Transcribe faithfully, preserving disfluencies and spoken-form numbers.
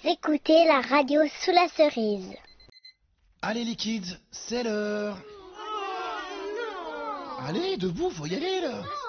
écoutez la radio sous la cerise. Allez les kids, c'est l'heure. Allez, debout, faut y aller là.